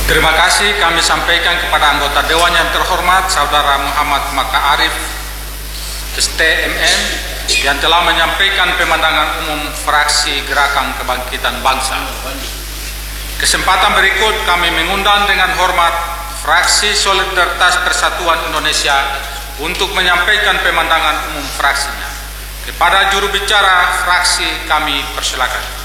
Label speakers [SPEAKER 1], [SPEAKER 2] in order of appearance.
[SPEAKER 1] Terima kasih kami sampaikan kepada anggota Dewan yang terhormat Saudara Muhammad Maka Arif STMM yang telah menyampaikan pemandangan umum fraksi Gerakan Kebangkitan Bangsa. Kesempatan berikut kami mengundang dengan hormat fraksi Solidaritas Persatuan Indonesia untuk menyampaikan pemandangan umum fraksinya. Kepada juru bicara fraksi kami persilakan.